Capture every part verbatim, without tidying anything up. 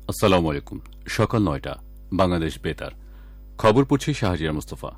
আসসালামু আলাইকুম। সকাল নয়টা বাংলাদেশ বেতার খবর পড়ছি শাহজিয়া মুস্তফা।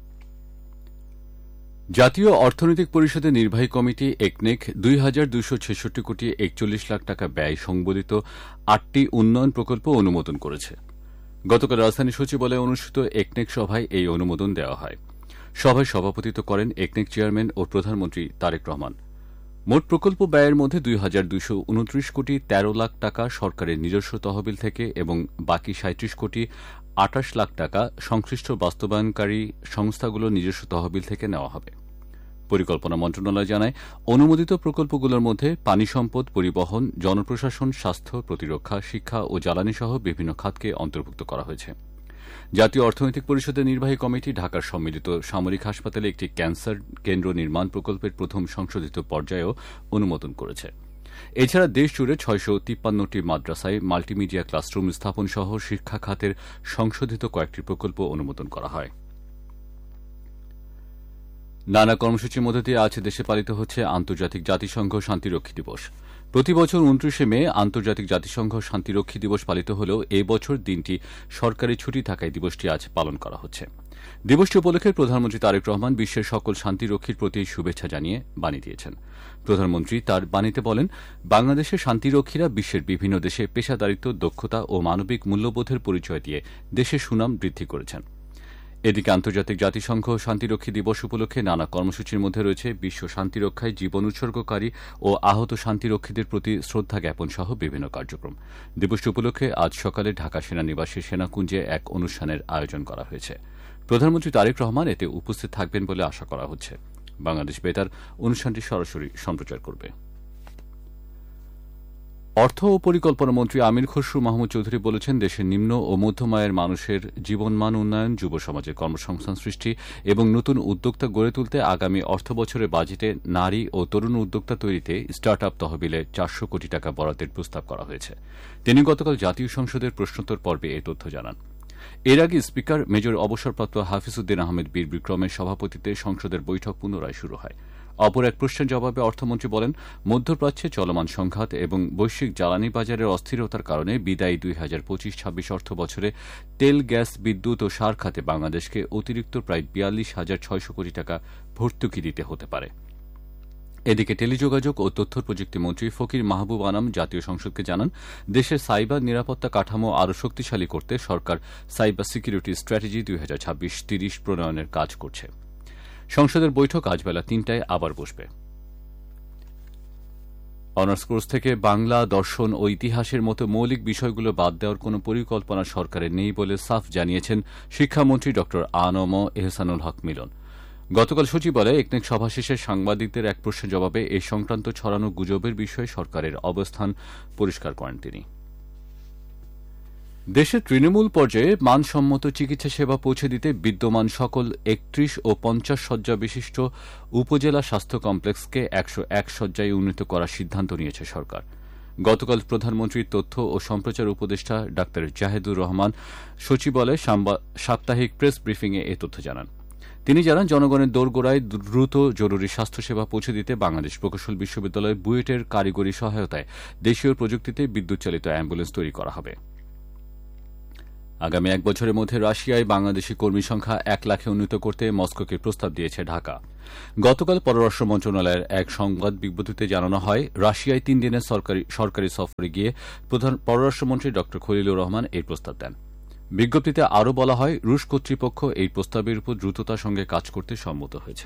জাতীয় অর্থনৈতিক পরিষদের নির্বাহী কমিটি একনেক দুই হাজার দুইশো ছেষট্টি কোটি একচল্লিশ লাখ টাকা ব্যয় সংবলিত আটটি উন্নয়ন প্রকল্প অনুমোদন করেছে। গতকাল রাজধানী সচিবালয়ে অনুষ্ঠিত একনেক সভায় এই অনুমোদন দেওয়া হয়। সভায় সভাপতিত্ব করেন একনেক চেয়ারম্যান ও প্রধানমন্ত্রী তারেক রহমান। মোট প্রকল্প ব্যয়ের মধ্যে দুই হাজার দুইশো উনত্রিশ কোটি তেরো লাখ টাকা সরকারের নিজস্ব তহবিল থেকে এবং বাকি সাঁত্রিশ কোটি আটাশ লাখ টাকা সংশ্লিষ্ট বাস্তবায়নকারী সংস্থাগুলোর নিজস্ব তহবিল থেকে নেওয়া হবে। পরিকল্পনা মন্ত্রণালয় জানায়, অনুমোদিত প্রকল্পগুলোর মধ্যে পানি সম্পদ, পরিবহন, জনপ্রশাসন, স্বাস্থ্য, প্রতিরক্ষা, শিক্ষা ও জ্বালানি সহ বিভিন্ন খাতকে অন্তর্ভুক্ত করা হয়েছে। জাতীয় অর্থনৈতিক পরিষদের নির্বাহী কমিটি ঢাকার সম্মিলিত সামরিক হাসপাতালে একটি ক্যান্সার কেন্দ্র নির্মাণ প্রকল্পের প্রথম সংশোধিত পর্যায়েও অনুমোদন করেছে। এছাড়া দেশজুড়ে ছয়শো তিপ্পান্নটি মাদ্রাসায় মাল্টিমিডিয়া ক্লাসরুম স্থাপন সহ শিক্ষা খাতের সংশোধিত কয়েকটি প্রকল্প অনুমোদন করা হয়। নানা কর্মসূচির মধ্য দিয়ে আজ দেশে পালিত হচ্ছে আন্তর্জাতিক জাতিসংঘ শান্তিরক্ষী দিবস। প্রতি বছর উনত্রিশে মে আন্তর্জাতিক জাতিসংঘ শান্তিরক্ষী দিবস পালিত হলেও এ বছর দিনটি সরকারি ছুটি থাকায় দিবসটি আজ পালন করা হচ্ছে। দিবসটি উপলক্ষে প্রধানমন্ত্রী তারেক রহমান বিশ্বের সকল শান্তিরক্ষীর প্রতি শুভেচ্ছা জানিয়ে বাণী দিয়েছেন। প্রধানমন্ত্রী তার বাণীতে বলেন, বাংলাদেশের শান্তিরক্ষীরা বিশ্বের বিভিন্ন দেশে পেশাদারিত্ব, দক্ষতা ও মানবিক মূল্যবোধের পরিচয় দিয়ে দেশের সুনাম বৃদ্ধি করেছেন। এদিকে আন্তর্জাতিক জাতিসংঘ শান্তিরক্ষী দিবস উপলক্ষে নানা কর্মসূচির মধ্যে রয়েছে বিশ্ব শান্তিরক্ষায় জীবন উৎসর্গকারী ও আহত শান্তিরক্ষীদের প্রতি শ্রদ্ধা জ্ঞাপন সহ বিভিন্ন কার্যক্রম। দিবসটি উপলক্ষে আজ সকালে ঢাকা সেনানিবাসে সেনাকুঞ্জে এক অনুষ্ঠানের আয়োজন করা হয়েছে। প্রধানমন্ত্রী তারেক রহমান এতে উপস্থিত থাকবেন বলে আশা করা হচ্ছে। বাংলাদেশ বেতার অনুষ্ঠানটি সরাসরি সম্প্রচার করবে। অর্থ ও পরিকল্পনা মন্ত্রী আমির খসরু মাহমুদ চৌধুরী বলেছেন, দেশের নিম্ন ও মধ্যম আয়ের মানুষের জীবনমান উন্নয়ন, যুব সমাজের কর্মসংস্থান সৃষ্টি এবং নতুন উদ্যোক্তা গড়ে তুলতে আগামী অর্থবছরের বাজেটে নারী ও তরুণ উদ্যোক্তা তৈরিতে স্টার্ট আপ তহবিলে চারশো কোটি টাকা বরাদ্দের প্রস্তাব করা হয়েছে। তিনি গতকাল জাতীয় সংসদের প্রশ্নোত্তর পর্বে এই তথ্য জানান। এর আগে স্পিকার মেজর অবসরপ্রাপ্ত হাফিজউদ্দিন আহমেদ বীর বিক্রমের সভাপতিত্বে সংসদের বৈঠক পুনরায় শুরু হয়। অপর এক প্রশ্নের জবাবে অর্থমন্ত্রী বলেন, মধ্যপ্রাচ্যে চলমান সংঘাত এবং বৈশ্বিক জ্বালানি বাজারের অস্থিরতার কারণে বিদায়ী দুই হাজার পঁচিশ ছাব্বিশ অর্থ বছরে তেল, গ্যাস, বিদ্যুৎ ও সার খাতে বাংলাদেশকে অতিরিক্ত প্রায় বিয়াল্লিশ হাজার ছয়শো কোটি টাকা ভর্তুকি দিতে হতে পারে। এদিকে টেলিযোগাযোগ ও তথ্য প্রযুক্তি মন্ত্রী ফকির মাহবুব আনাম জাতীয় সংসদকে জানান, দেশের সাইবার নিরাপত্তা কাঠামো আরও শক্তিশালী করতে সরকার সাইবার সিকিউরিটি স্ট্র্যাটেজি দুই হাজার ছাব্বিশ তিরিশ প্রণয়নের কাজ করছে। সংসদের বৈঠক আজ বেলা তিনটায় আবার বসবে। অনার্স কোর্স থেকে বাংলা, দর্শন ও ইতিহাসের মতো মৌলিক বিষয়গুলো বাদ দেওয়ার কোনো পরিকল্পনা সরকারের নেই বলে সাফ জানিয়েছেন শিক্ষামন্ত্রী ড আনম এহসানুল হক মিলন। গতকাল সচিবালয়ে একনেক সভা শেষে সাংবাদিকদের এক প্রশ্নের জবাবে এ সংক্রান্ত ছড়ানো গুজবের বিষয়ে সরকারের অবস্থান পরিষ্কার করেন তিনি। দেশের তৃণমূল পর্যায়ে মানসম্মত চিকিৎসা সেবা পৌঁছে দিতে বিদ্যমান সকল একত্রিশ ও পঞ্চাশ শয্যা বিশিষ্ট উপজেলা স্বাস্থ্য কমপ্লেক্সকে একশো এক শয্যায় উন্নীত করার সিদ্ধান্ত নিয়েছে সরকার। গতকাল প্রধানমন্ত্রীর তথ্য ও সম্প্রচার উপদেষ্টা ডা জাহেদুর রহমান সচিবালয়ে সাপ্তাহিক প্রেস ব্রিফিংয়ে এ তথ্য জানান। তিনি জানান, জনগণের দোরগোড়ায় দ্রুত জরুরি স্বাস্থ্যসেবা পৌঁছে দিতে বাংলাদেশ প্রকৌশল বিশ্ববিদ্যালয় বুয়েটের কারিগরি সহায়তায় দেশীয় প্রযুক্তিতে বিদ্যুৎ চালিত অ্যাম্বুলেন্স তৈরি করা হবে। আগামী এক বছরের মধ্যে রাশিয়ায় বাংলাদেশি কর্মী সংখ্যা এক লাখে উন্নীত করতে মস্কোকে প্রস্তাব দিয়েছে ঢাকা। গতকাল পররাষ্ট্র মন্ত্রণালয়ের এক সংবাদ বিজ্ঞপ্তিতে জানানো হয়, রাশিয়ায় তিন দিনের সরকারি সফরে গিয়ে প্রধান পররাষ্ট্রমন্ত্রী ড খলিলুর রহমান এই প্রস্তাব দেন। বিজ্ঞপ্তিতে আরও বলা হয়, রুশ কর্তৃপক্ষ এই প্রস্তাবের উপর দ্রুততার সঙ্গে কাজ করতে সম্মত হয়েছে।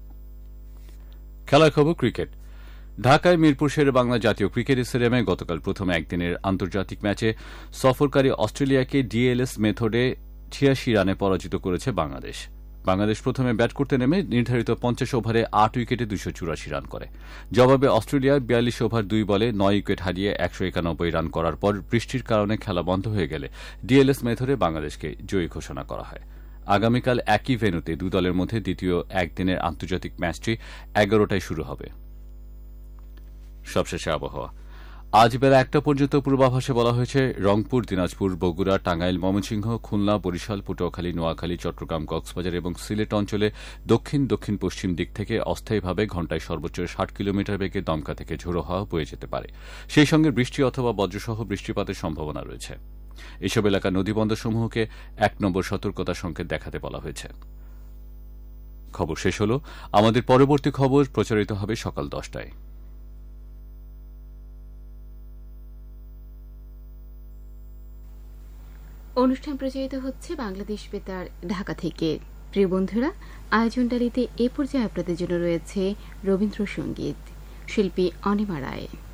খেলার খবর ক্রিকেট। ঢাকায় মিরপুর শেরে বাংলা জাতীয় ক্রিকেট স্টেডিয়ামে গতকাল প্রথম একদিনের আন্তর্জাতিক ম্যাচে সফরকারী অস্ট্রেলিয়াকে ডিএলএস মেথডে ছিয়াশি রানে পরাজিত করেছে বাংলাদেশ। বাংলাদেশ প্রথমে ব্যাট করতে নেমে নির্ধারিত পঞ্চাশ ওভারে আট উইকেটে দুইশো চুরাশি রান করে। জবাবে অস্ট্রেলিয়া বিয়াল্লিশ ওভার দুই বলে নয় উইকেট হারিয়ে একশো একানব্বই রান করার পর বৃষ্টির কারণে খেলা বন্ধ হয়ে গেলে ডিএলএস মেথডে বাংলাদেশকে জয়ী ঘোষণা করা হয়। আগামীকাল একই ভেন্যুতে দুই দলের মধ্যে দ্বিতীয় একদিনের আন্তর্জাতিক ম্যাচটি এগারোটায় শুরু হবে। সবশেষে আবহাওয়া। আজ বেলা একটা পর্যন্ত পূর্বাভাসে বলা হয়েছে, রংপুর, দিনাজপুর, বগুড়া, টাঙ্গাইল, ময়মনসিংহ, খুলনা, বরিশাল, পটুয়াখালী, নোয়াখালী, চট্টগ্রাম, কক্সবাজার এবং সিলেট অঞ্চলে দক্ষিণ দক্ষিণ পশ্চিম দিক থেকে অস্থায়ীভাবে ঘণ্টায় সর্বোচ্চ ষাট কিলোমিটার বেগে দমকা থেকে ঝোড়ো হাওয়া বয়ে যেতে পারে। সেই সঙ্গে বৃষ্টি অথবা বজ্রসহ বৃষ্টিপাতের সম্ভাবনা রয়েছে। এসব এলাকার নদীবন্দরসমূহকে এক নম্বর সতর্কতা সংকেত দেখাতে বলা হয়েছে। খবর শেষ হল। আমাদের পরবর্তী খবর প্রচারিত হবে সকাল দশটায়। অনুষ্ঠান প্রচারিত হচ্ছে বাংলাদেশ বেতার ঢাকা থেকে। প্রিয় বন্ধুরা, আয়োজনডালিতে এ পর্যায়ে আপনাদের জন্য রয়েছে রবীন্দ্রসঙ্গীত, শিল্পী অনিমা রায়।